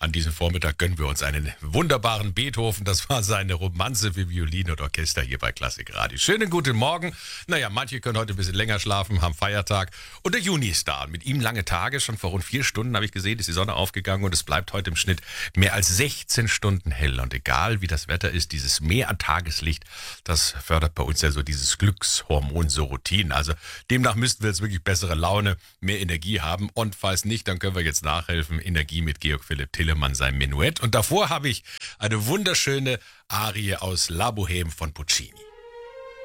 An diesem Vormittag gönnen wir uns einen wunderbaren Beethoven. Das war seine Romanze für Violine und Orchester hier bei Klassikradio. Schönen guten Morgen. Naja, manche können heute ein bisschen länger schlafen, haben Feiertag. Und der Juni ist da. Mit ihm lange Tage. Schon vor rund 4 Stunden habe ich gesehen, ist die Sonne aufgegangen. Und es bleibt heute im Schnitt mehr als 16 Stunden hell. Und egal wie das Wetter ist, dieses Mehr an Tageslicht, das fördert bei uns ja so dieses Glückshormon Serotonin. Also demnach müssten wir jetzt wirklich bessere Laune, mehr Energie haben. Und falls nicht, dann können wir jetzt nachhelfen. Energie mit Georg Philipp Telemann, sein Menuett. Und davor habe ich eine wunderschöne Arie aus La Bohème von Puccini.